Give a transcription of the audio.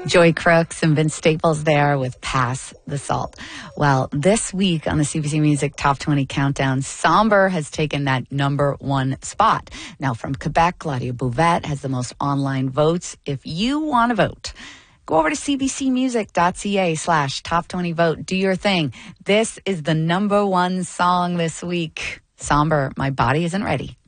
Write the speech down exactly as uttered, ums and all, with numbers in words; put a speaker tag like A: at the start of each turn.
A: Joy Crooks and Vince Staples there with Pass the Salt. Well, this week on the C B C Music Top twenty Countdown, Somber has taken that number one spot. Now from Quebec, Claudia Bouvette has the most online votes. If you want to vote, go over to cbcmusic.ca slash top 20 vote. Do your thing. This is the number one song this week. Somber, My Body Isn't Ready.